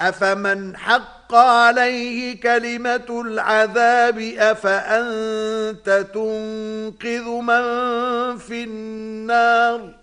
أفمن حق عليه كلمة العذاب أفأنت تنقذ من في النار